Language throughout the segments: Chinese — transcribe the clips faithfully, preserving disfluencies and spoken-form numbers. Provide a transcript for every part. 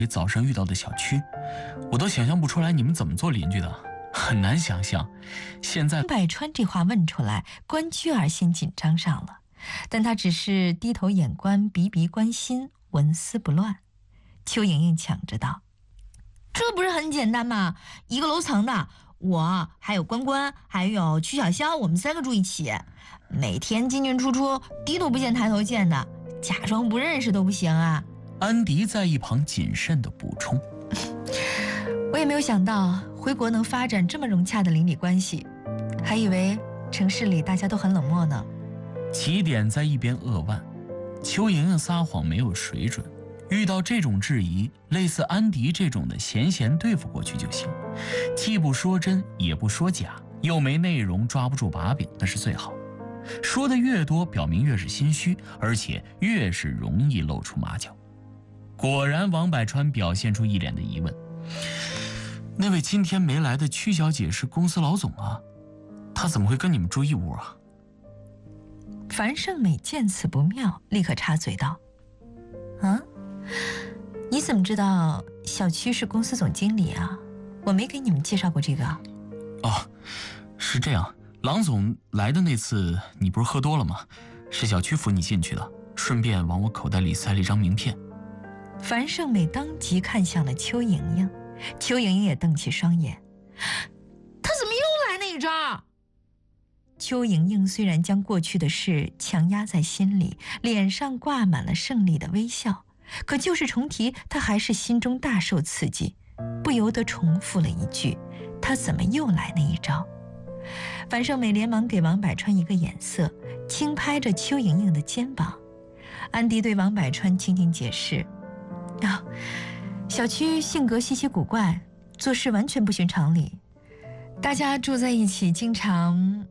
早上遇到的小区，我都想象不出来你们怎么做邻居的，很难想象。现在百川这话问出来，关雎尔先紧张上了，但他只是低头眼观，鼻鼻关心，纹丝不乱。邱莹莹抢着道：“这不是很简单吗？一个楼层的，我还有关关，还有曲小潇，我们三个住一起，每天进进出出，低头不见抬头见的，假装不认识都不行啊。” 安迪在一旁谨慎地补充：“ 我也没有想到回国能发展这么融洽的邻里关系，还以为城市里大家都很冷漠呢。” 起点在一边扼腕，邱莹莹撒谎没有水准，遇到这种质疑，类似安迪这种的闲闲对付过去就行，既不说真也不说假，又没内容抓不住把柄，那是最好。说的越多，表明越是心虚，而且越是容易露出马脚。果然，王百川表现出一脸的疑问：“那位今天没来的曲小姐是公司老总啊，她怎么会跟你们住一屋啊？” 樊胜美见此不妙，立刻插嘴道：“啊，你怎么知道小区是公司总经理啊？我没给你们介绍过这个。”“ 哦，是这样，郎总来的那次你不是喝多了吗？是小区扶你进去的，顺便往我口袋里塞了一张名片。” 樊胜美当即看向了邱莹莹，邱莹莹也瞪起双眼：“他怎么又来那一招？”邱莹莹虽然将过去的事强压在心里，脸上挂满了胜利的微笑，可旧事重提，她还是心中大受刺激，不由得重复了一句：“他怎么又来那一招？”樊胜美连忙给王百川一个眼色，轻拍着邱莹莹的肩膀。安迪对王百川轻轻解释：“啊，小区性格稀奇古怪，做事完全不循常理，大家住在一起经常……”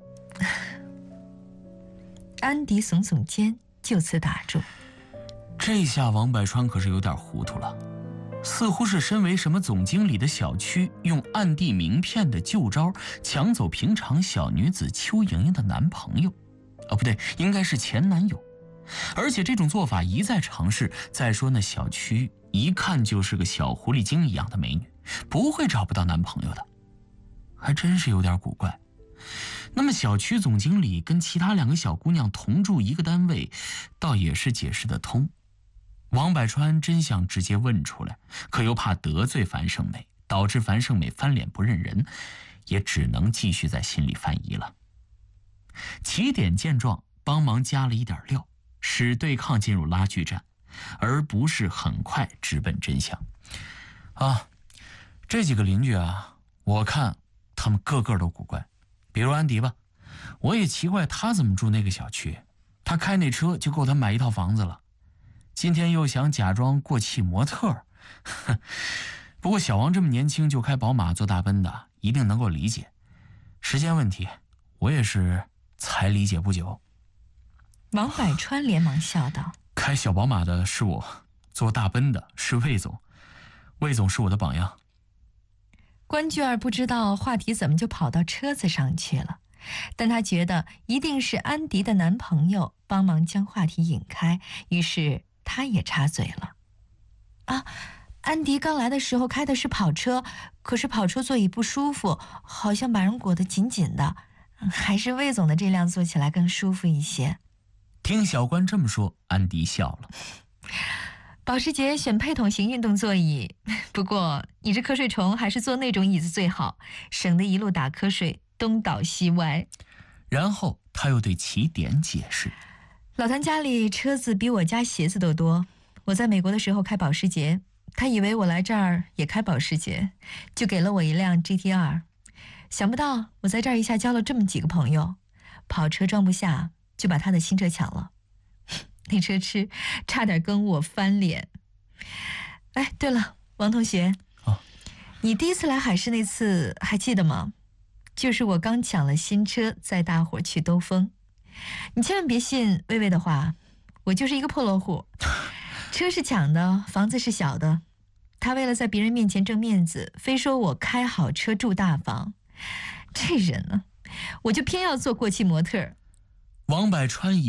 安迪耸耸肩，就此打住。 这下王百川可是有点糊涂了，似乎是身为什么总经理的小区用暗地名片的旧招抢走平常小女子邱莹莹的男朋友，哦不对，应该是前男友。而且这种做法一再尝试，再说那小区一看就是个小狐狸精一样的美女，不会找不到男朋友的，还真是有点古怪。那么小区总经理跟其他两个小姑娘同住一个单位，倒也是解释得通。王百川真想直接问出来，可又怕得罪樊胜美，导致樊胜美翻脸不认人，也只能继续在心里犯疑了。起点见状，帮忙加了一点料，使对抗进入拉锯战，而不是很快直奔真相。啊，这几个邻居啊，我看他们个个都古怪。比如安迪吧，我也奇怪他怎么住那个小区，他开那车就够他买一套房子了，今天又想假装过气模特。不过小王这么年轻就开宝马做大奔的，一定能够理解，时间问题，我也是才理解不久。 王百川连忙笑道：“ 开小宝马的是我，做大奔的是魏总，魏总是我的榜样。” 关雎尔不知道话题怎么就跑到车子上去了，但他觉得一定是安迪的男朋友帮忙将话题引开，于是他也插嘴了：“啊，安迪刚来的时候开的是跑车，可是跑车座椅不舒服，好像把人裹得紧紧的，还是魏总的这辆坐起来更舒服一些。” 听小关这么说，安迪笑了：“ 保时捷选配筒型运动座椅，不过你这瞌睡虫还是坐那种椅子最好，省得一路打瞌睡，东倒西歪。” 然后他又对起点解释：“ 老谭家里车子比我家鞋子都多，我在美国的时候开保时捷，他以为我来这儿也开保时捷，就给了我一辆 G T 二。想不到我在这儿一下交了这么几个朋友，跑车装不下，就把他的新车抢了。那车痴差点跟我翻脸。哎，对了，王同学， 哦， 你第一次来海市那次还记得吗？就是我刚抢了新车，载大伙去兜风。你千万别信薇薇的话，我就是一个破落户，车是抢的，房子是小的。他为了在别人面前挣面子，非说我开好车住大房。这人呢，我就偏要做过气模特。” 王百川